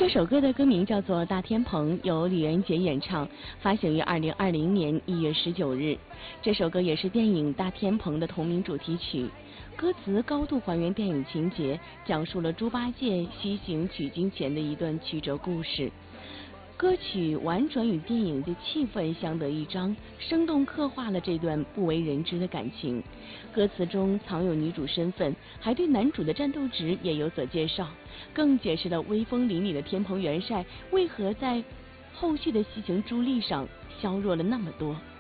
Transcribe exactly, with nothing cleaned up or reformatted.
这首歌的歌名叫做《大天棚》，由李连杰演唱，发行于二零二零年一月十九日。这首歌也是电影《大天棚》的同名主题曲，歌词高度还原电影情节，讲述了猪八戒西行取经前的一段曲折故事。歌曲婉转与电影的气氛相得益彰，生动刻画了这段不为人知的感情。歌词中藏有女主身份，还对男主的战斗值也有所介绍，更解释了威风凛凛的天蓬元帅为何在后续的西行助力上削弱了那么多。